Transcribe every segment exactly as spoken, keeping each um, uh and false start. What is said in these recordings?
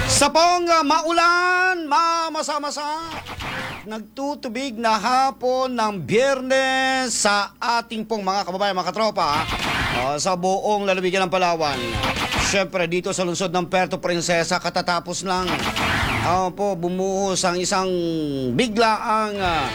Sa pong uh, maulan, mamasa-masa, nagtutubig na hapon ng Biyernes sa ating pong mga kababayan, mga katropa, uh, sa buong lalawigan ng Palawan. Siyempre, dito sa lungsod ng Puerto Princesa, katatapos lang uh, po bumuhos ang isang biglaang uh,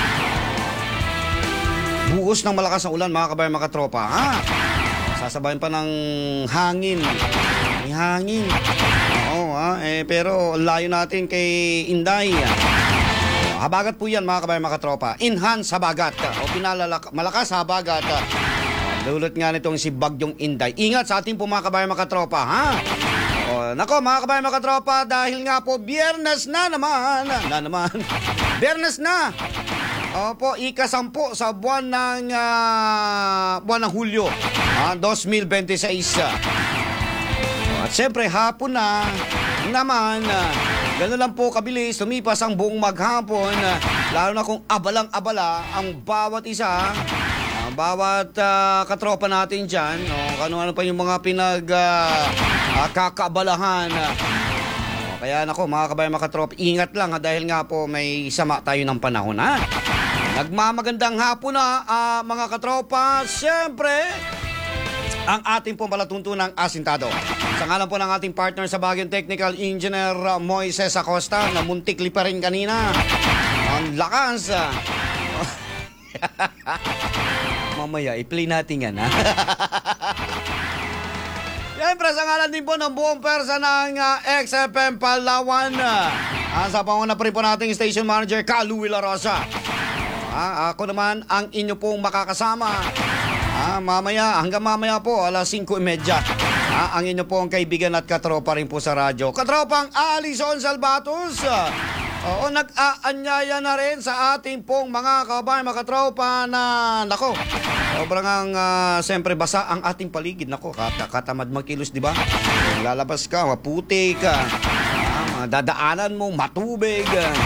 buhos ng malakas na ulan, mga kababayan, mga katropa. Ha? Sasabayan pa ng hangin. May hangin. Oo, ha? Eh, pero layo natin kay Inday. Habagat po yan, mga kabayan, mga katropa. Enhance habagat. O pinalalak malakas habagat. Dulot nga nitong si Bagyong Inday. Ingat sa ating po, mga kabayan, mga katropa. Ha? O, nako, mga kabayan, mga katropa, dahil nga po Biyernes na naman. Na naman. Biyernes na. Opo, ikasampu sa buwan ng uh, buwan ng Hulyo, ah, twenty twenty-six. At siyempre, hapon na naman, uh, gano'n lang po kabilis, lumipas ang buong maghapon, uh, lalo na kung abalang-abala ang bawat isa, uh, bawat uh, katropa natin dyan, no? Ano-ano pa yung mga pinag uh, uh, kakaabalahan. Uh, kaya nako, mga kabayan, mga katropa, ingat lang ha, dahil nga po may sama tayo ng panahon, ha? Nagmamagandang hapon na, uh, mga katropa. Siyempre, ang ating pong palatuntunang asintado. Sa ngalan po ng ating partner sa Baguio Technical Engineer uh, Moises Acosta, na muntik lipa rin kanina. Ang lakas. Uh. Mamaya, i-play natin yan, ha? Siyempre, sa ngalan din po ng buong persa ng uh, X F M Palawan. Uh, sa panguna pa rin po nating Station Manager, Kalu Villarosa. Ah, ako naman ang inyo pong makakasama. Ah, mamaya, hanggang mamaya po, alas singko trenta. Ah, ang inyo pong kaibigan at katropa rin po sa radyo. Katropang Alison Salvatos. Ah, oo, nag-aanyaya na rin sa ating pong mga kabayan, mga katropa na, nako, sobrang ang, uh, siyempre, basa ang ating paligid. Nako, kat katamad magkilos, di ba? Lalabas ka, maputi ka. Ah, dadaanan mo, matubig.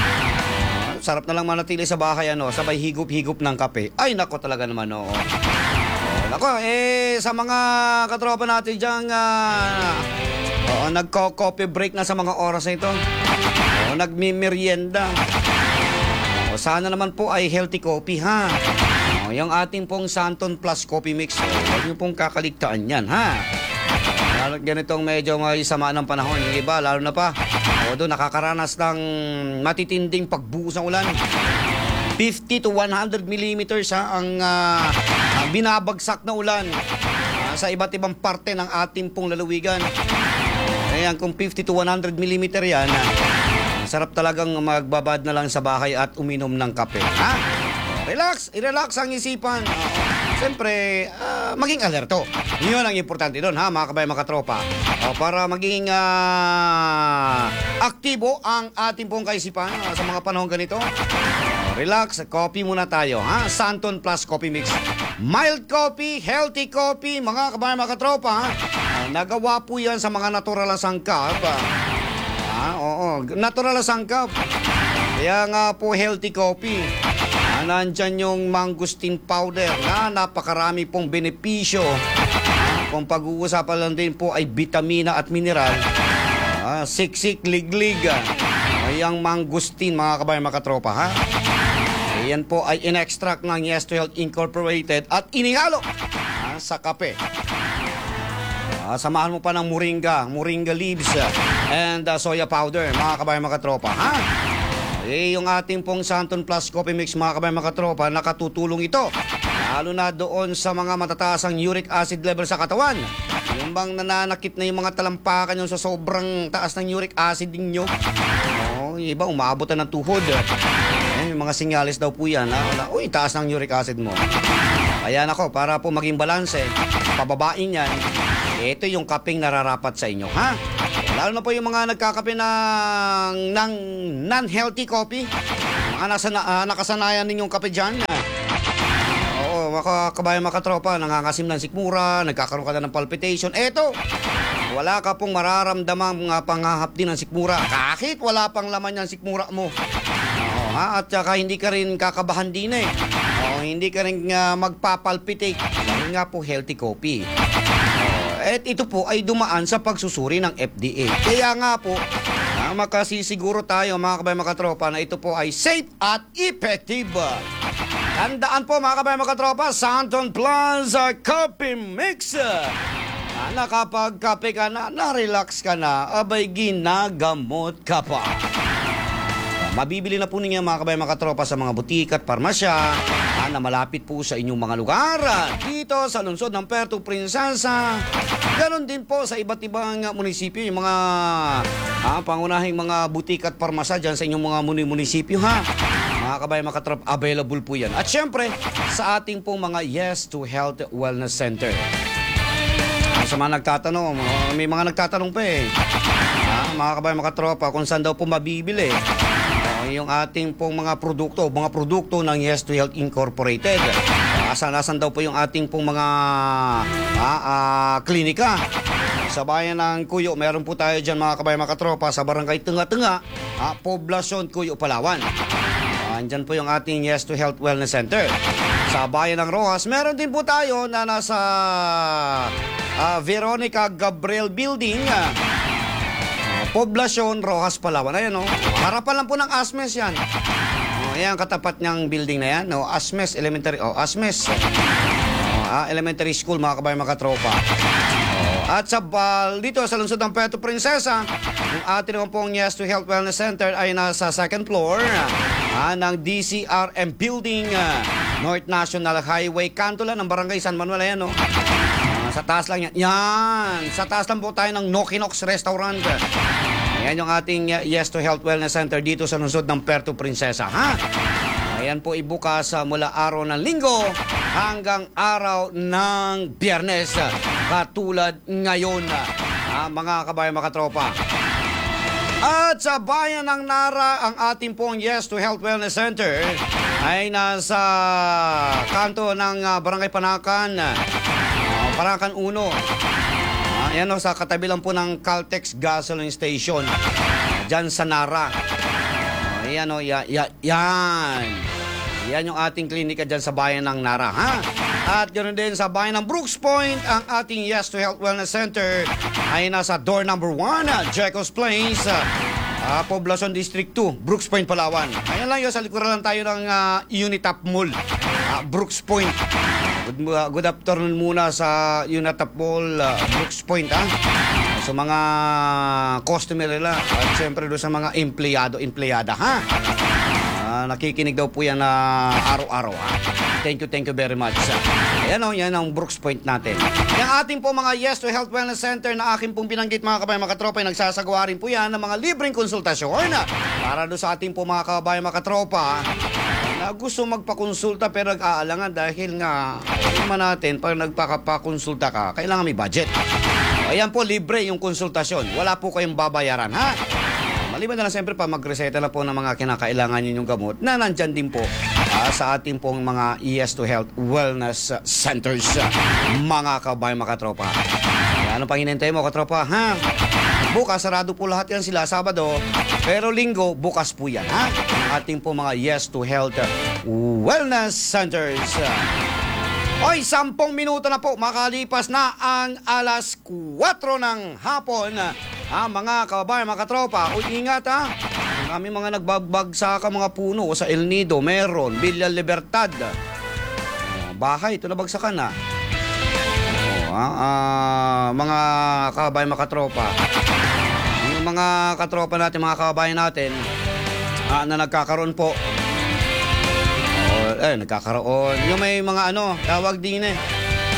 Sarap na lang manatili sa bahay, ano, sabay higop-higop ng kape. Ay, nako talaga naman, oo. Oh. Nako, eh, sa mga katropa natin dyan, uh, oh, nagko-coffee break na sa mga oras na ito. Oh, nagmimerienda. Oh, sana naman po ay healthy coffee, ha? Oh, yung ating pong Santon Plus Coffee Mix. Oh, huwag niyo pong kakaligtaan yan, ha? Lalo ganitong medyo may sama ng panahon. Yung iba, lalo na pa, o doon nakakaranas ng matitinding pagbuhos ng ulan. fifty to one hundred millimeters ha, ang, uh, ang binabagsak na ulan uh, sa iba't ibang parte ng ating pong lalawigan. Ayan, kung fifty to one hundred millimeter yan, uh, sarap talagang magbabad na lang sa bahay at uminom ng kape. Ha? Relax, i-relax ang isipan. Uh, Siyempre, uh, maging alerto. Yun ang importante doon, ha, mga kabayan, mga katropa. O, para maging uh, aktibo ang ating pong kaisipan uh, sa mga panahon ganito. Uh, relax, coffee muna tayo, ha? Santon Plus Coffee Mix. Mild coffee, healthy coffee, mga kabayan, mga katropa. Uh, nagawa po yan sa mga natural na sangkap. Uh, uh, oo, natural na sangkap. Kaya nga po healthy coffee. Nandyan yung mangosteen powder na napakarami pong benepisyo. Kung pag-uusapan lang din po ay vitamina at mineral. Ah, siksik, liglig. Ay ang mangosteen, mga kabayan, mga katropa, ha? Ayan po ay in-extract ng Yes to Health Incorporated at inihalo ah, sa kape. Ah, samahan mo pa ng moringa, moringa leaves and uh, soya powder, mga kabayan, mga katropa, ha? Eh, yung ating pong Santon Plus Coffee Mix, mga kabayan, mga katropa, nakatutulong ito. Lalo na doon sa mga matataas ang uric acid level sa katawan. Yung bang nananakit na yung mga talampakan yung sa sobrang taas ng uric acid ninyo. Oh, yung iba, umabot na ng tuhod. Eh, yung mga sinyalis daw po yan. Ha? Uy, taas ng uric acid mo. Kaya nako, para po maging balanse, pababain yan, ito yung kapeng nararapat sa inyo, ha? Lalo na po yung mga nagkakape ng, ng non-healthy coffee. Mga nasa, uh, nakasanayan ninyong kape dyan. Oo, mga kabayan, mga katropa, nangangasim ng sikmura, nagkakaroon ka na ng palpitation. Eto, wala ka pong mararamdamang mga panghahapdi ng sikmura. Kahit wala pang laman yung sikmura mo. Oo, ha? At saka hindi ka rin kakabahan din eh. Oo, hindi ka rin uh, magpapalpitate. Dahil nga po healthy coffee. At ito po ay dumaan sa pagsusuri ng F D A. Kaya nga po, ah, makasisiguro tayo mga kabayan mga katropa na ito po ay safe at effective. Tandaan po mga kabayan mga katropa, Santon Plus uh, Coffee Mix. Ah, nakapag-kape ka na, na-relax ka na, abay ginagamot ka pa. Mabibili na po ninyo mga kabayan mga katropa sa mga butik at parmasya ah, na malapit po sa inyong mga lugar. Dito sa lungsod ng Puerto Princesa, ganon din po sa iba't ibang munisipyo, yung mga ah, pangunahing mga butik at parmasya dyan sa inyong mga munisipyo ha. Mga kabayan mga katropa, available po yan. At syempre, sa ating pong mga Yes to Health Wellness Center. Sa mga nagtatanong, may mga nagtatanong pa eh. Ah, mga kabayan mga katropa, kung saan daw po mabibili yung ating pong mga produkto, mga produkto ng Yes to Health Incorporated. Asan-asan daw po yung ating pong mga ah, ah, klinika. Sa bayan ng Cuyo, meron po tayo dyan mga kabayan mga katropa sa barangay Tunga-Tunga, ah, Poblacion, Cuyo, Palawan. Ah, andyan po yung ating Yes to Health Wellness Center. Sa bayan ng Rojas, meron din po tayo na nasa ah, Veronica Gabriel Building, ah, Poblacion, Rojas, Palawan. Ayan, no? Harapan lang po ng Asmes yan. O, ayan, katapat niyang building na yan. No? Asmes Elementary. O, Asmes. O, ah, Elementary School, mga kabayan, mga katropa. O, at sa, uh, dito sa lungsod ng Puerto Princesa, yung atin naman pong Yes to Health Wellness Center ay nasa second floor ah, ng D C R M Building, ah, North National Highway, kanto lang ng Barangay San Manuel. Ayan, no? Sa taas lang yan. Yan. Sa taas lang po tayo ng Nokinox Restaurant. Ayan yung ating Yes to Health Wellness Center dito sa lungsod ng Puerto Princesa. Ha? Ayan po ibukas uh, mula araw ng Linggo hanggang araw ng Biyernes. Katulad ngayon, uh, mga kabayan mga tropa. At sa bayan ng Nara, ang ating pong Yes to Health Wellness Center ay nasa kanto ng uh, Barangay Panakan. Parakan uno. Ah, yan o, sa katabi lang po ng Caltex Gasoline Station. Diyan sa Nara. Ah, yan o, ya, ya, yan. Yan yung ating klinika dyan sa bayan ng Nara. Ha? At ganoon din sa bayan ng Brooks Point, ang ating Yes to Health Wellness Center ay nasa door number one, Jacobs Place, ah, Poblacion District two, Brooks Point, Palawan. Ayan lang yun, sa likuran lang tayo ng uh, Unitap Mall, ah, Brooks Point. Good, uh, good afternoon muna sa Unitap Mall, uh, Brooks Point, ha? Sa mga customer nila at siyempre doon sa mga empleyado, empleyada, ha? Uh, nakikinig daw po yan na uh, araw-araw, ha? Thank you, thank you very much. Ayan o, yan ang Brooks Point natin. Yung ating po mga Yes to Health Wellness Center na aking pong binanggit mga kabayan mga katropa, ay nagsasagawa rin po yan ng mga libreng konsultasyon para doon sa ating po mga kabayan mga katropa na gusto magpakonsulta pero nag-aalangan dahil nga naman natin pag nagpapakonsulta ka, kailangan may budget. Ayan po, libre yung konsultasyon. Wala po kayong babayaran, ha? Maliban na lang siyempre pa magreseta na po ng mga kinakailangan ninyong gamot na nandyan din po uh, sa ating pong mga Yes to Health Wellness Centers, uh, mga kabayan mga katropa. Kaya ano pang hinintay mo katropa, ha? Bukas, sarado po lahat yan sila Sabado, pero Linggo, bukas po yan, ha? Ating po mga Yes to Health Wellness Centers. Oy, sampung minuto na po, makalipas na ang alas kwatro ng hapon. Ha, mga kababayan, mga katropa, o ingat ha. Kami mga nagbagbagsa ka mga puno sa El Nido, meron, Villa Libertad. Oh, bahay, ito nabagsakan na. Oh, ha, uh, mga kababayan, mga katropa. Yung mga katropa natin, mga kababayan natin, uh, na nagkakaroon po. Oh, eh, nagkakaroon. Yung may mga ano, tawag din eh.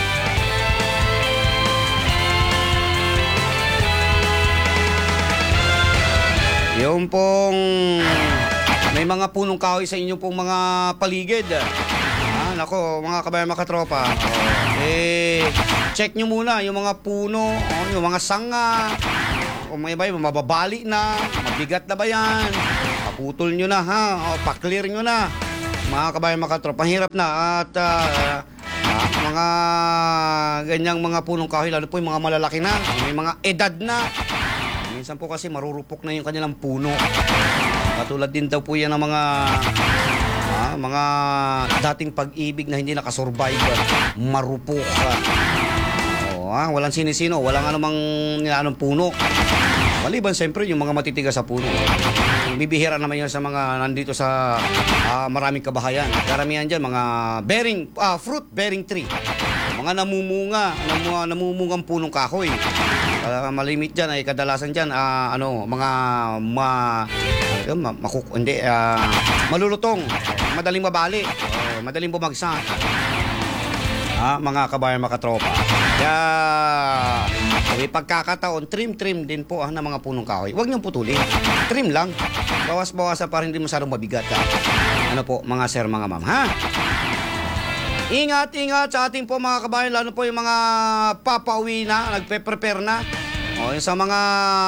Yung pong may mga punong kahoy sa inyo pong mga paligid. Ah, nako, mga kabayan mga katropa. Oh, eh, check nyo muna yung mga puno, oh, yung mga sanga. Kung may ba, mababali na, mabigat na ba yan? Paputol nyo na ha, o, paklear nyo na. Mga kabayan mga katropa, hirap na. At uh, ah, mga ganyang mga punong kahoy, lalo po yung mga malalaki na, may mga edad na. Minsan po kasi marurupok na yung kanilang puno. Katulad din daw po yan ng mga ah, mga dating pag-ibig na hindi nakasurvive. Marupok. Oh, O, ah, walang sinisino, walang anumang nilanong puno. Maliban siyempre yung mga matitigas sa puno. Bibihira naman yun sa mga nandito sa ah, maraming kabahayan. Karamihan dyan, mga bearing, ah, fruit bearing tree. Mga namumunga, namu, namumungang punong kahoy. Uh, malimit dyan ay kadalasan dyan, ah, ano, mga ma, yun, ma makuk, hindi, ah, malulutong, madaling mabali, uh, madaling bumagsak. Ah, mga kabayan, makatropa. Kaya, may pagkakataon, trim-trim din po ah, ng mga punong kahoy. Huwag niyong putulin. Trim lang. Bawas-bawasan para hindi masyadong mabigat. Ah. Ano po, mga sir, mga ma'am, ha? Ingat, ingat sa ating po mga kabayan, lalo po yung mga papauwi na, nagpe-prepare na. O, yung sa mga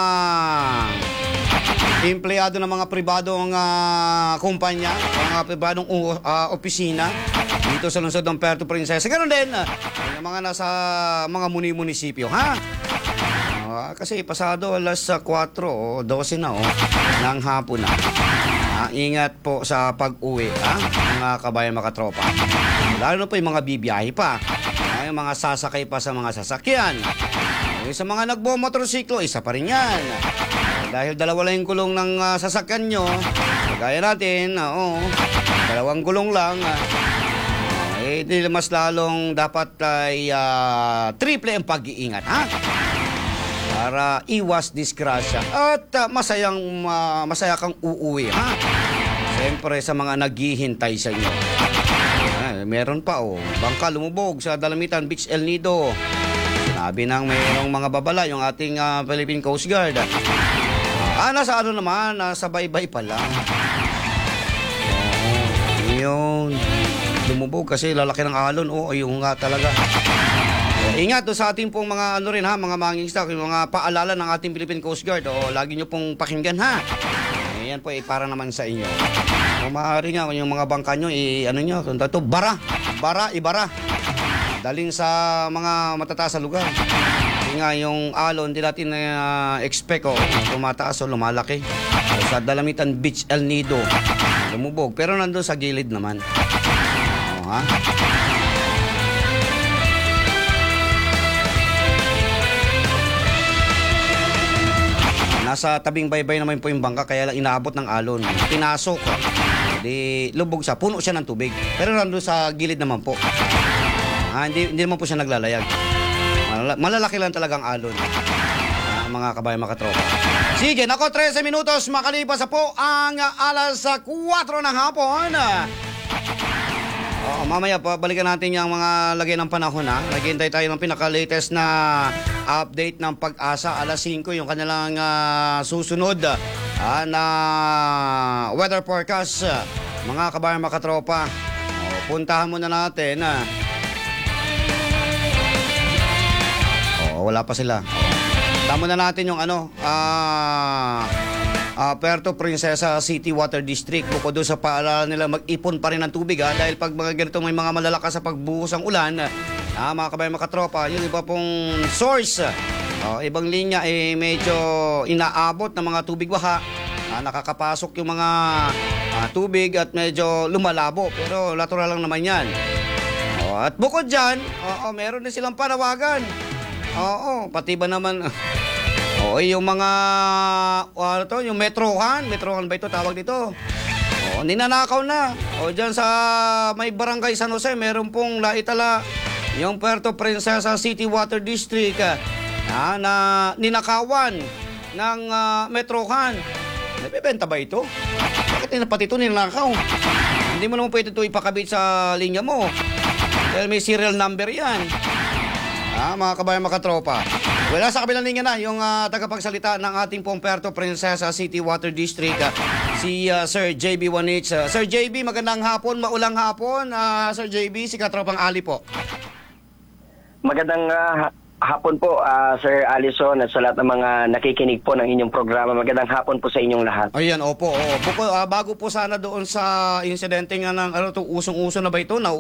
empleyado ng mga pribadong uh, kumpanya, mga pribadong uh, opisina, dito sa lungsod ng Puerto Princesa. Ganun din, uh, yung mga nasa mga muni-munisipyo, ha? Uh, kasi pasado alas kwatro o dose na, oh, ng hapon na. Uh, ingat po sa pag-uwi, ha? Mga kabayan, makatropa. Lalo na po yung mga bibiyahe pa, uh, yung mga sasakay pa sa mga sasakyan. Uh, sa mga nagbo-motorsiklo, isa pa rin yan. Uh, dahil dalawa lang yung kulong ng uh, sasakyan nyo, kagaya natin, uh, oh, dalawang gulong lang, uh, eh, mas lalong dapat ay uh, triple ang pag-iingat, ha? Para iwas disgrasya at uh, masayang uh, masaya kang uuwi, ha? Siyempre sa mga naghihintay sa inyo. Ah, meron pa, oh, bangka lumubog sa Dalamitan Beach, El Nido. Sinabi nang mayroong mga babala yung ating uh, Philippine Coast Guard. Ah, nasa ano naman, nasa baybay pa lang. Oo, yun. Lumubog kasi lalaki ng alon. Oo, yung nga talaga. Ingat do sa ating pong mga ano rin, ha, mga mangingisda, yung mga paalala ng ating Philippine Coast Guard. O, lagi nyo pong pakinggan, ha. Ayan po, eh, para naman sa inyo. Kung maaari nga, yung mga bangka nyo, eh, ano nyo, ito, bara. Bara, ibara. Daling sa mga matataas na lugar. Kasi nga, yung alon, hindi natin uh, expect, oh, tumataas o lumalaki. So, sa Dalamitan Beach, El Nido, lumubog. Pero nandun sa gilid naman. O, ha? Nasa tabing baybay naman po yung bangka, kaya lang inaabot ng alon. Pinasok, di lubog siya, puno siya ng tubig. Pero nandun sa gilid naman po. Ah, hindi, hindi naman po siya naglalayag. Malala malalaki lang talagang alon. Ah, mga kabayan, makatropa. Sige, nako, trese minutos makalipas sa po ang alas kwatro ng hapon. Oh, mamaya pa balikan natin yung mga lagay ng panahon, ha. Naghihintay tayo ng pinaka-latest na update ng Pag-asa. Alas singko yung kanilang uh, susunod uh, na weather forecast. Mga kabayan, makatropa, oh, puntahan muna natin. Uh. Oh, wala pa sila. Tama na natin yung ano, ah... Uh, Uh, Puerto Princesa City Water District. Bukod doon sa paalala nila, mag-ipon pa rin ng tubig, ha, dahil pag mga ganito may mga malalakas sa pagbuhos ng ulan, uh, mga kabayan, makatropa, yung iba pong source, uh, ibang linya, eh, medyo inaabot ng mga tubig baha, uh, nakakapasok yung mga uh, tubig at medyo lumalabo, pero natural lang naman yan. Uh, at bukod dyan, uh, uh, meron din silang panawagan. Oo, uh, uh, pati ba naman... O, yung mga, ano to, yung metrohan, metrohan ba ito, tawag dito? O, ninanakaw na. O, dyan sa may barangay San Jose, meron pong laitala yung Puerto Princesa City Water District, ah, na ninakawan ng uh, metrohan. Nabibenta ba ito? Bakit pati ito ninakaw? Hindi mo naman pwede ito ipakabit sa linya mo. Dahil may serial number yan. Ah, mga kabayan, makatropa. Wala sa kabilang linya na yung uh, tagapagsalita ng ating pong Puerto Princesa City Water District, uh, si uh, Sir J B Wanich. Uh, Sir J B, magandang hapon, maulang hapon. Uh, Sir J B, si Katropang Ali po. Magandang uh, hapon po, uh, Sir Allison, at sa lahat ng mga nakikinig po ng inyong programa. Magandang hapon po sa inyong lahat. Ayan, opo. opo. Uh, bago po sana doon sa insidente nga ng ano, usong-uso na ba ito, na